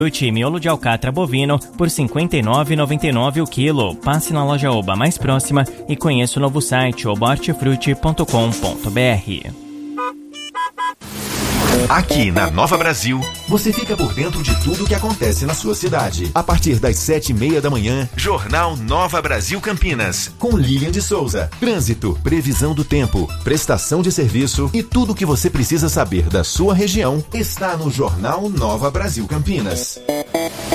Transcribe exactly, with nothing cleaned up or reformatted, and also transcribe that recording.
e miolo de alcatra bovino por cinquenta e nove reais e noventa e nove centavos o quilo. Passe na loja Oba mais próxima e conheça o novo site oba hortifruti ponto com ponto br. Aqui na Nova Brasil, você fica por dentro de tudo que acontece na sua cidade. A partir das sete e meia da manhã, Jornal Nova Brasil Campinas, com Lilian de Souza. Trânsito, previsão do tempo, prestação de serviço e tudo o que você precisa saber da sua região está no Jornal Nova Brasil Campinas.